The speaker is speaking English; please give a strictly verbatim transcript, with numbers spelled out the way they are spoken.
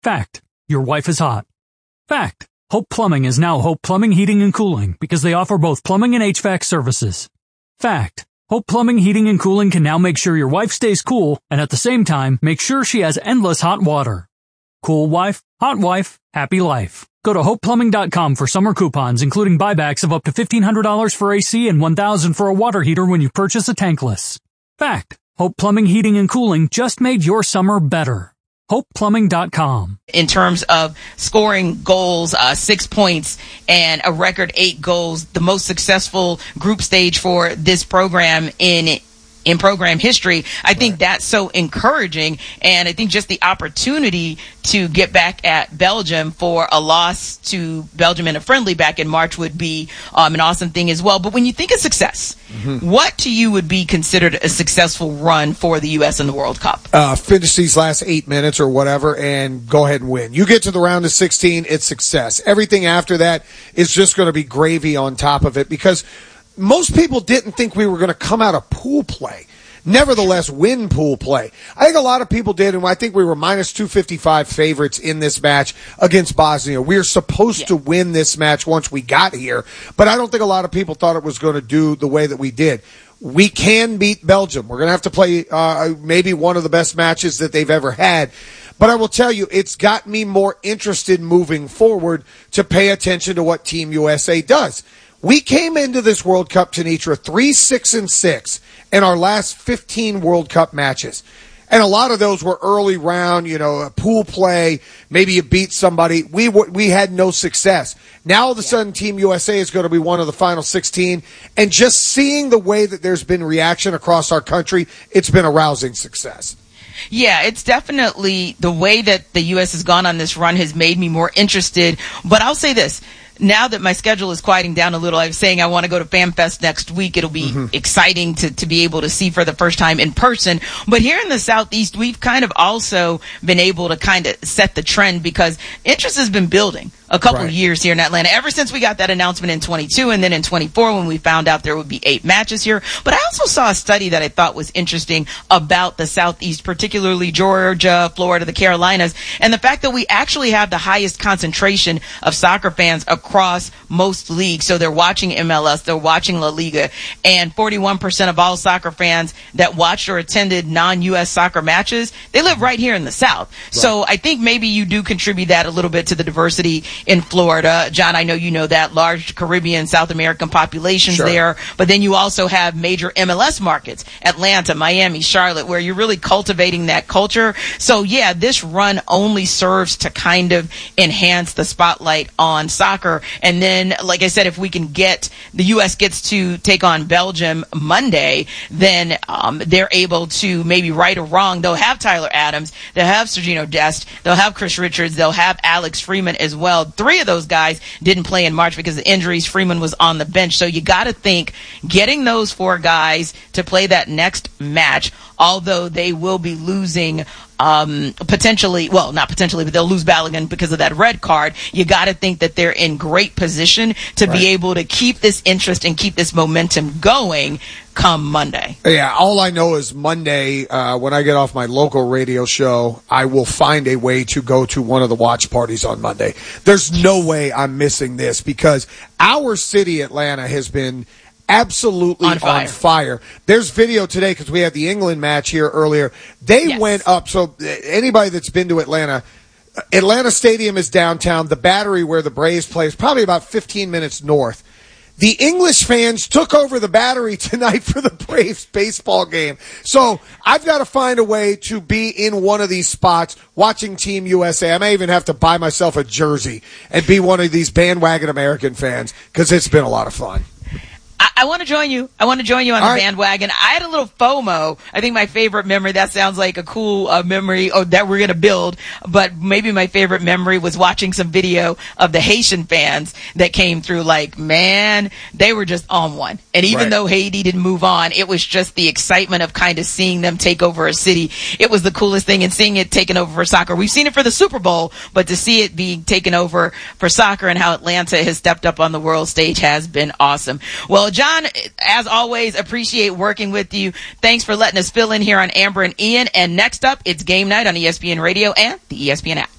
Fact. Your wife is hot. Fact. Hope Plumbing is now Hope Plumbing, Heating, and Cooling because they offer both plumbing and H V A C services. Fact. Hope Plumbing, Heating, and Cooling can now make sure your wife stays cool and at the same time make sure she has endless hot water. Cool wife, hot wife, happy life. Go to hope plumbing dot com for summer coupons, including buybacks of up to fifteen hundred dollars for A C and one thousand dollars for a water heater when you purchase a tankless. Fact. Hope Plumbing, Heating, and Cooling just made your summer better. hope plumbing dot com. In terms of scoring goals, uh, six points and a record eight goals, the most successful group stage for this program in in program history. I think right. That's so encouraging, and I think just the opportunity to get back at Belgium for a loss to Belgium in a friendly back in March would be um, an awesome thing as well. But when you think of success, mm-hmm. what to you would be considered a successful run for the U S in the World Cup? Uh, finish these last eight minutes or whatever and go ahead and win. You get to the round of sixteen, it's success. Everything after that is just going to be gravy on top of it because most people didn't think we were going to come out of pool play. Nevertheless, win pool play. I think a lot of people did, and I think we were minus two fifty-five favorites in this match against Bosnia. We were supposed yeah. to win this match once we got here, but I don't think a lot of people thought it was going to do the way that we did. We can beat Belgium. We're going to have to play uh, maybe one of the best matches that they've ever had. But I will tell you, it's got me more interested moving forward to pay attention to what Team U S A does. We came into this World Cup, Tanitra, three, six, and six in our last fifteen World Cup matches. And a lot of those were early round, you know, pool play. Maybe you beat somebody. We we had no success. Now, all of a sudden, Team U S A is going to be one of the final sixteen. And just seeing the way that there's been reaction across our country, it's been a rousing success. Yeah, it's definitely the way that the U S has gone on this run has made me more interested. But I'll say this. Now that my schedule is quieting down a little, I was saying I want to go to FanFest next week. It'll be mm-hmm. exciting to, to be able to see for the first time in person. But here in the Southeast, we've kind of also been able to kind of set the trend because interest has been building a couple right. of years here in Atlanta, ever since we got that announcement in twenty-two and then in twenty-four when we found out there would be eight matches here. But I also saw a study that I thought was interesting about the Southeast, particularly Georgia, Florida, the Carolinas, and the fact that we actually have the highest concentration of soccer fans across most leagues. So they're watching M L S, they're watching La Liga, and forty-one percent of all soccer fans that watched or attended non-U S soccer matches, they live right here in the South. Right. So I think maybe you do contribute that a little bit to the diversity in Florida. John, I know you know that. Large Caribbean, South American populations sure. there. But then you also have major M L S markets, Atlanta, Miami, Charlotte, where you're really cultivating that culture. So, yeah, this run only serves to kind of enhance the spotlight on soccer. And then, like I said, if we can get the U S gets to take on Belgium Monday, then um, they're able to maybe right or wrong. They'll have Tyler Adams. They'll have Sergino Dest. They'll have Chris Richards. They'll have Alex Freeman as well. Three of those guys didn't play in March because of injuries. Freeman was on the bench. So you got to think getting those four guys to play that next match, although they will be losing um, potentially, well, not potentially, but they'll lose Balogun because of that red card. You got to think that they're in great position to right. be able to keep this interest and keep this momentum going come Monday. Yeah, all I know is Monday, uh, when I get off my local radio show, I will find a way to go to one of the watch parties on Monday. There's no way I'm missing this because our city, Atlanta, has been absolutely on fire. On fire. There's video today because we had the England match here earlier. They yes. went up. So anybody that's been to Atlanta, Atlanta Stadium is downtown. The Battery where the Braves play is probably about fifteen minutes north. The English fans took over the Battery tonight for the Braves baseball game. So I've got to find a way to be in one of these spots watching Team U S A. I may even have to buy myself a jersey and be one of these bandwagon American fans because it's been a lot of fun. I, I want to join you. I want to join you on All the right. bandwagon. I had a little FOMO. I think my favorite memory, that sounds like a cool uh, memory oh, that we're going to build, but maybe my favorite memory was watching some video of the Haitian fans that came through. Like, man, they were just on one. And even right. though Haiti didn't move on, it was just the excitement of kind of seeing them take over a city. It was the coolest thing, and seeing it taken over for soccer. We've seen it for the Super Bowl, but to see it being taken over for soccer and how Atlanta has stepped up on the world stage has been awesome. Well, John, as always, appreciate working with you. Thanks for letting us fill in here on Amber and Ian. And next up, it's game night on E S P N Radio and the E S P N app.